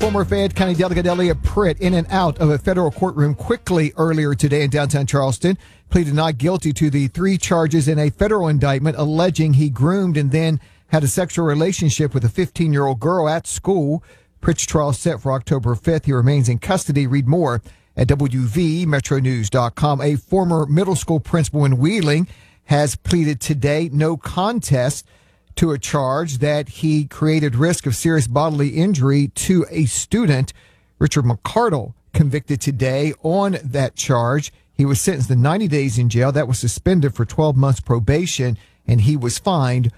Former Fayette County Delegate Elliot Pritt in and out of a federal courtroom quickly earlier today in downtown Charleston. Pleaded not guilty to the 3 charges in a federal indictment alleging he groomed and then had a sexual relationship with a 15-year-old girl at school. Pritt's trial set for October 5th. He remains in custody. Read more at WVMetroNews.com. A former middle school principal in Wheeling has pleaded today no contest to a charge that he created risk of serious bodily injury to a student. Richard McCardle convicted today on that charge. He was sentenced to 90 days in jail. That was suspended for 12 months probation, and he was fined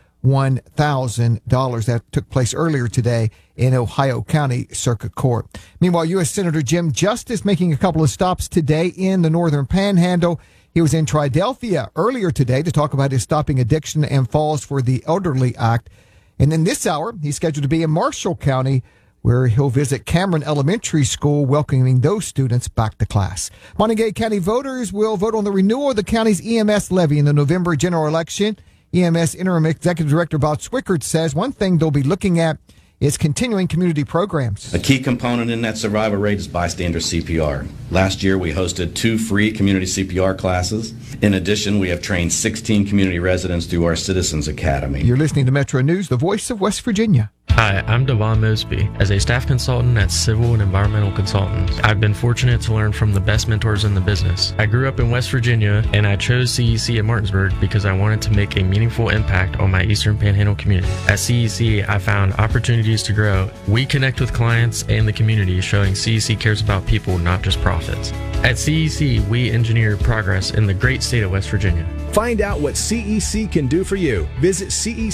$1,000. That took place earlier today in Ohio County Circuit Court. Meanwhile, U.S. Senator Jim Justice making a couple of stops today in the Northern Panhandle. He was in Triadelphia earlier today to talk about his Stopping Addiction and Falls for the Elderly Act. And in this hour, he's scheduled to be in Marshall County, where he'll visit Cameron Elementary School, welcoming those students back to class. Montague County voters will vote on the renewal of the county's EMS levy in the November general election. EMS Interim Executive Director Bob Swickard says one thing they'll be looking at is continuing community programs. A key component in that survival rate is bystander CPR. Last year, we hosted 2 free community CPR classes. In addition, we have trained 16 community residents through our Citizens Academy. You're listening to Metro News, the voice of West Virginia. Hi, I'm Devon Mosby. As a staff consultant at Civil and Environmental Consultants, I've been fortunate to learn from the best mentors in the business. I grew up in West Virginia, and I chose CEC at Martinsburg because I wanted to make a meaningful impact on my Eastern Panhandle community. At CEC, I found opportunities to grow. We connect with clients and the community, showing CEC cares about people, not just profits. At CEC, we engineer progress in the great state of West Virginia. Find out what CEC can do for you. Visit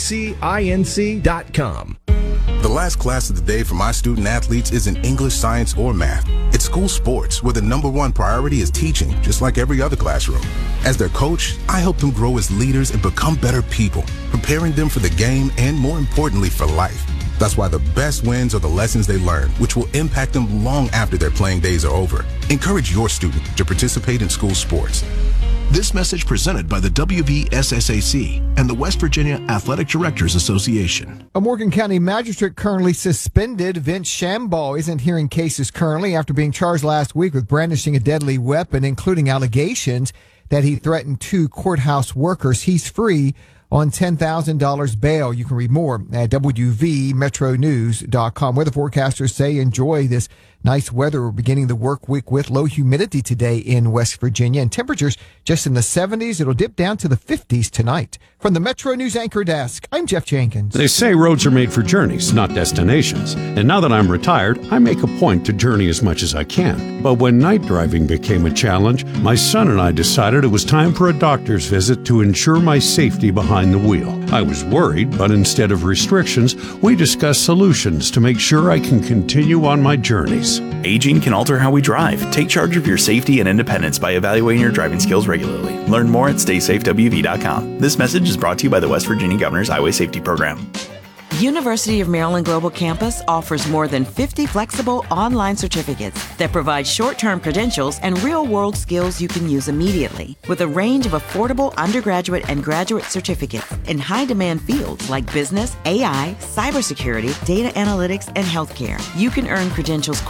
cecinc.com. The last class of the day for my student athletes isn't English, science, or math. It's school sports, where the #1 priority is teaching, just like every other classroom. As their coach, I help them grow as leaders and become better people, preparing them for the game and, more importantly, for life. That's why the best wins are the lessons they learn, which will impact them long after their playing days are over. Encourage your student to participate in school sports. This message presented by the WVSSAC and the West Virginia Athletic Directors Association. A Morgan County magistrate currently suspended. Vince Shambaugh isn't hearing cases currently after being charged last week with brandishing a deadly weapon, including allegations that he threatened 2 courthouse workers. He's free on $10,000 bail. You can read more at WVMetroNews.com. Weather forecasters say enjoy this nice weather. We're beginning the work week with low humidity today in West Virginia and temperatures just in the 70s. It'll dip down to the 50s tonight. From the Metro News Anchor Desk, I'm Jeff Jenkins. They say roads are made for journeys, not destinations. And now that I'm retired, I make a point to journey as much as I can. But when night driving became a challenge, my son and I decided it was time for a doctor's visit to ensure my safety behind the wheel. I was worried, but instead of restrictions, we discussed solutions to make sure I can continue on my journeys. Aging can alter how we drive. Take charge of your safety and independence by evaluating your driving skills regularly. Learn more at StaySafeWV.com. This message is brought to you by the West Virginia Governor's Highway Safety Program. University of Maryland Global Campus offers more than 50 flexible online certificates that provide short-term credentials and real-world skills you can use immediately. With a range of affordable undergraduate and graduate certificates in high-demand fields like business, AI, cybersecurity, data analytics, and healthcare, you can earn credentials